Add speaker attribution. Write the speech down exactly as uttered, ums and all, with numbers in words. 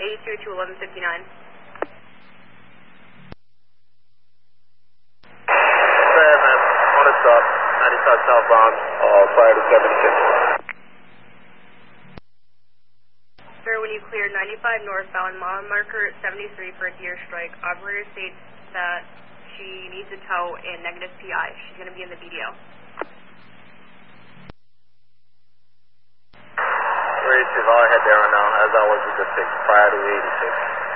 Speaker 1: eighty-two to eleven fifty-nine.
Speaker 2: Seven, on the stop, ninety-five southbound, uh, prior to seventy-six.
Speaker 1: Sir, when you cleared ninety-five northbound, mile marker seventy-three for a deer strike, operator states that she needs a tow and negative P I. She's going to be in the B D O.
Speaker 2: eighty-six, I'll head there right now, as I was with the six, prior to eighty-six.